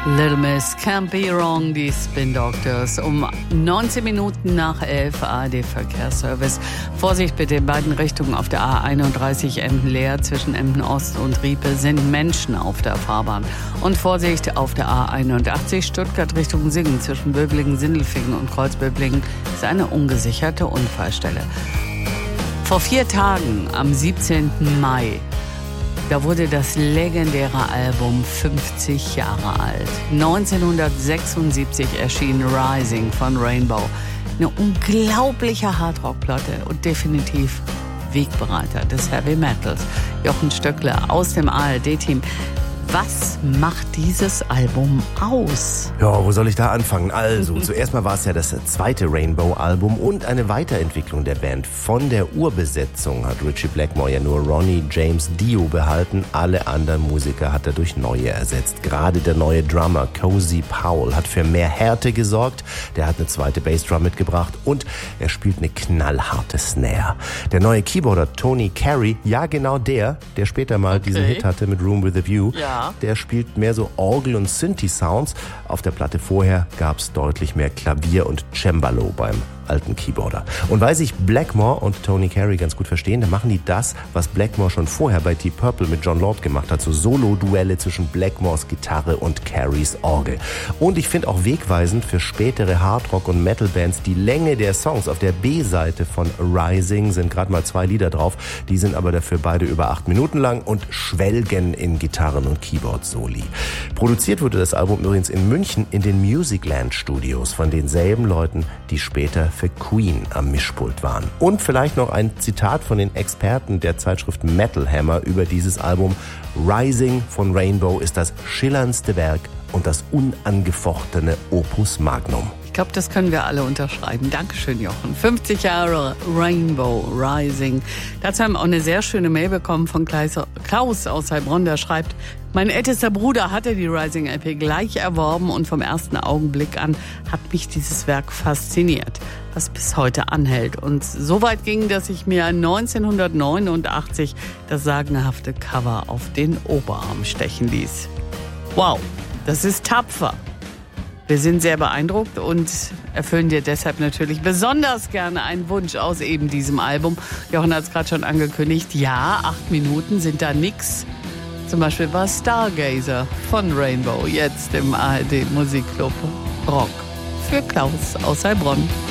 Little Miss Can't Be Wrong, die Spin Doctors. Um 19 Minuten nach 11 ARD Verkehrsservice. Vorsicht bitte in beiden Richtungen auf der A31 Emden-Leer. Zwischen Emden-Ost und Riepe sind Menschen auf der Fahrbahn. Und Vorsicht auf der A81 Stuttgart Richtung Singen. Zwischen Böblingen, Sindelfingen und Kreuzböblingen ist eine ungesicherte Unfallstelle. Vor 4 Tagen, am 17. Mai, da wurde das legendäre Album 50 Jahre alt. 1976 erschien Rising von Rainbow. Eine unglaubliche Hardrock-Platte und definitiv Wegbereiter des Heavy Metals. Jochen Stöckler aus dem ARD-Team. Was macht dieses Album aus? Ja, wo soll ich da anfangen? Also, zuerst mal war es ja das zweite Rainbow-Album und eine Weiterentwicklung der Band. Von der Urbesetzung hat Ritchie Blackmore ja nur Ronnie James Dio behalten. Alle anderen Musiker hat er durch neue ersetzt. Gerade der neue Drummer Cozy Powell hat für mehr Härte gesorgt. Der hat eine zweite Bassdrum mitgebracht und er spielt eine knallharte Snare. Der neue Keyboarder Tony Carey, ja genau der später mal diesen Hit hatte mit Room with a View. Ja. Der spielt mehr so Orgel- und Synthi-Sounds. Auf der Platte vorher gab es deutlich mehr Klavier und Cembalo beim alten Keyboarder. Und weil sich Blackmore und Tony Carey ganz gut verstehen, dann machen die das, was Blackmore schon vorher bei Deep Purple mit John Lord gemacht hat, so Solo-Duelle zwischen Blackmores Gitarre und Careys Orgel. Und ich finde auch wegweisend für spätere Hardrock- und Metal-Bands die Länge der Songs. Auf der B-Seite von Rising sind gerade mal 2 Lieder drauf, die sind aber dafür beide über 8 Minuten lang und schwelgen in Gitarren- und Keyboard-Soli. Produziert wurde das Album übrigens in München in den Musicland Studios von denselben Leuten, die später für Queen am Mischpult waren. Und vielleicht noch ein Zitat von den Experten der Zeitschrift Metal Hammer über dieses Album. Rising von Rainbow ist das schillerndste Werk und das unangefochtene Opus Magnum. Ich glaube, das können wir alle unterschreiben. Dankeschön, Jochen. 50 Jahre Rainbow Rising. Dazu haben wir auch eine sehr schöne Mail bekommen von Klaus aus Heilbronn, der schreibt: Mein ältester Bruder hatte die Rising LP gleich erworben und vom ersten Augenblick an hat mich dieses Werk fasziniert, was bis heute anhält. Und so weit ging, dass ich mir 1989 das sagenhafte Cover auf den Oberarm stechen ließ. Wow, das ist tapfer. Wir sind sehr beeindruckt und erfüllen dir deshalb natürlich besonders gerne einen Wunsch aus eben diesem Album. Jochen hat es gerade schon angekündigt. Ja, 8 Minuten sind da nix. Zum Beispiel war Stargazer von Rainbow jetzt im ARD Musikclub Rock für Klaus aus Heilbronn.